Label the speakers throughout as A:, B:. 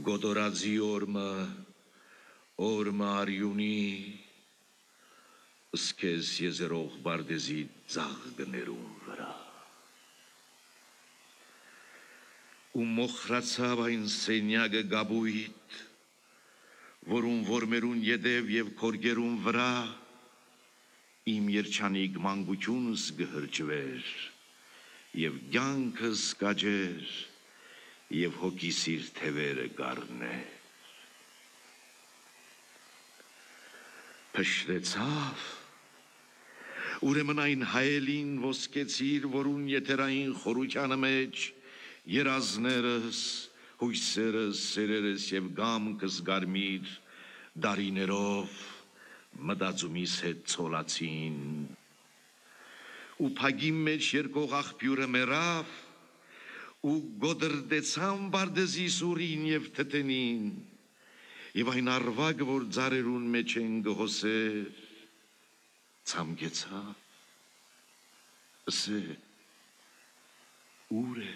A: Գոդորածի օրմը արյունի, սկեզ եզերող բարդեզի ձաղ գներուն վրա։ Ու մոխրացավ այն սենյագը գաբույտ, որուն որմերուն յետև և քորգերուն վրա իմ երջանիկ մանկությունս գհրջվեր, և կյանքս կաջեր, և հոգիս իր թևերը գառներ։ Փշրեցավ, ուրեմն այն հայելին ոսկեցիր, որուն եթերային խորությանը մեջ երազներս, հույսերս, սերերս և գամքս գարմիր դարիներով մտածումիս հետ ցոլացին, ու փագի մեջ երկող աղբյուրը մեռավ, ու գոդրդեցան բարդեզի սուրին և թթենին, և այն արվագը, որ ձարերուն մեջ են գհոսեր, ցամկեցավ, ասե, ուր է,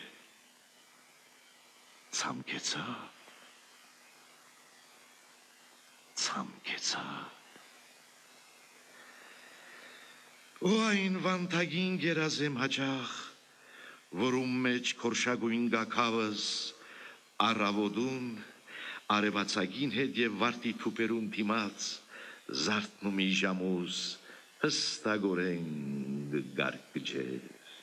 A: ցամկեցավ, ու այն վանթագին գերազեմ հաճախ, որում մեջ քորշագույն գաքավս առավոտուն արևածագին հետ և վարտի թուպերուն դիմաց զարթնումի ժամուս հստակորեն գարգջեր։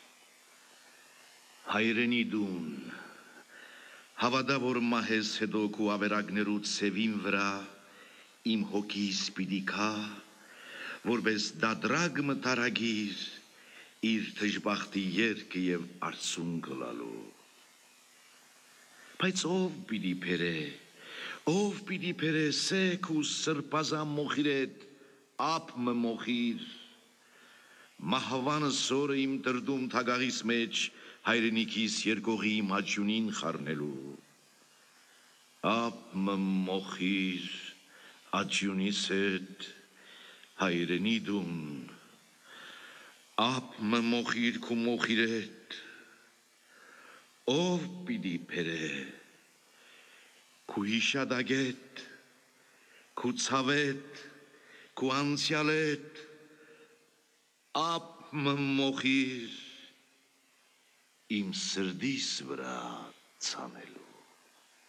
A: Հայրենի դուն, հավատա որ մահես հետո քու ավերակներուց սևին վրա իմ հոգիս պիտի քա, որպես դադրակ մտարագիր իր դժբախտի երգը և արցունքը լալու։ Բայց ով պիտի բերե սեք ու սրբազան մոխիրետ ապմը մոխիր, մահվան սորը իմ տրդում թագաղիս մեջ հայրենիքիս երկողի իմ հաճյունին խառնելու, ապմը մոխիր հաճյունիս հետ հայրենի դուն, ապմը մոխիր քու մոխիրետ, ով պիտի բերե քու հիշադակետ, քու ցավետ, քու անցյալետ, ապմը մոխիր իմ սրդիս վրա ցանել։